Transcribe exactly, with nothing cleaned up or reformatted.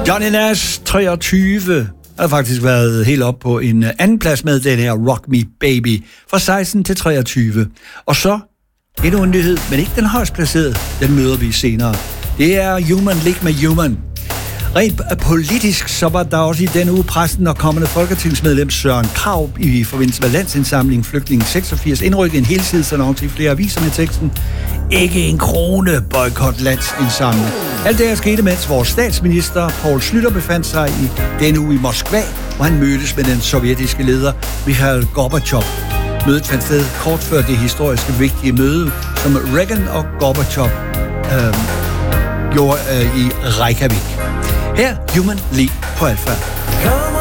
Johnny Nash, treogtyve, har faktisk været helt op på en anden plads med den her Rock Me Baby, fra seksten til treogtyve. Og så endnu en nyhed, men ikke den højst placerede, den møder vi senere. Det er Human League med Human. Rent politisk, så var der også i denne uge præsten og kommende folketingsmedlem Søren Krarup i forbindelse med landsindsamlingen Flygtningen seksogfirs indrykket en helsidesannonce i flere aviser med teksten: ikke en krone, boykot landsindsamling. Alt det her skete, mens vores statsminister Poul Schlüter befandt sig i denne uge i Moskva, hvor han mødtes med den sovjetiske leder Mikhail Gorbachev. Mødet fandt sted kort før det historiske vigtige møde, som Reagan og Gorbachev øh, gjorde øh, i Reykjavik. Her Human League på Alpha.